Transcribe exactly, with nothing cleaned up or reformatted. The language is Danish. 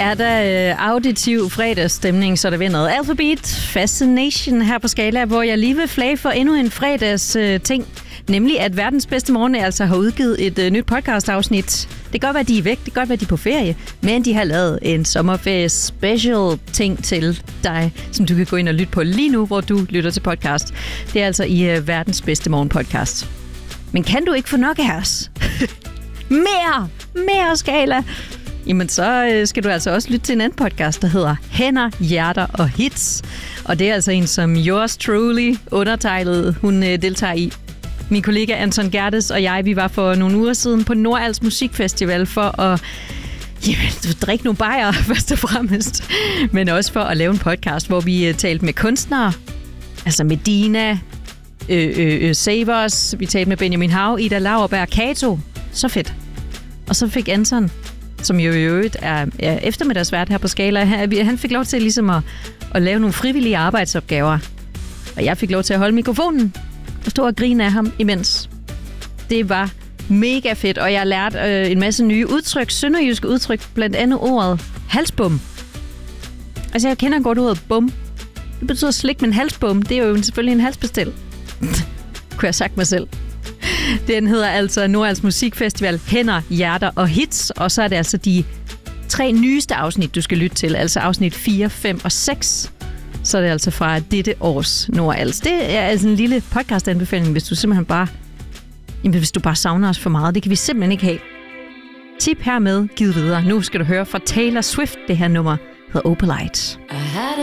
er der øh, auditiv fredagsstemning, så der ved noget. Alphabet Fascination her på Skala, hvor jeg lige vil flage for endnu en fredags øh, ting. Nemlig, at verdens bedste morgen altså har udgivet et øh, nyt podcast-afsnit. Det kan godt være, de er væk, det kan godt være, de er på ferie, men de har lavet en sommerferie-special ting til dig, som du kan gå ind og lytte på lige nu, hvor du lytter til podcast. Det er altså i øh, verdens bedste morgen-podcast. Men kan du ikke få nok af os? mere! Mere Skala! Jamen, så øh, skal du altså også lytte til en anden podcast, der hedder Hænder, Hjerter og Hits. Og det er altså en, som yours truly, undertegnet, hun øh, deltager i. Min kollega Anton Gerdes og jeg, vi var for nogle uger siden på Nordals Musikfestival for at jamen, drikke nogle bajere først og fremmest, men også for at lave en podcast, hvor vi talte med kunstnere, altså med Dina, øh, øh, Savers, vi talte med Benjamin Hav, Ida Lauerberg, Kato. Så fedt. Og så fik Anton, som jo i øvrigt er, er eftermiddagsvært her på Skala, han, han fik lov til ligesom at, at lave nogle frivillige arbejdsopgaver. Og jeg fik lov til at holde mikrofonen og stå og grine af ham imens. Det var mega fedt, og jeg lærte øh, en masse nye udtryk, sønderjyske udtryk, blandt andet ordet halsbum. Altså, jeg kender godt ordet bum. Det betyder slik, men halsbum, det er jo selvfølgelig en halsbestil. Kunne jeg have sagt mig selv. Den hedder altså Nordals Musikfestival, Hænder, Hjerter og Hits, og så er det altså de tre nyeste afsnit, du skal lytte til, altså afsnit fire, fem og seks. Så er det altså fra dette års Nordals. Det er altså en lille podcast-anbefaling, hvis du simpelthen bare, jamen, hvis du bare savner os for meget. Det kan vi simpelthen ikke have. Tip hermed givet videre. Nu skal du høre fra Taylor Swift. Det her nummer hedder Opalite.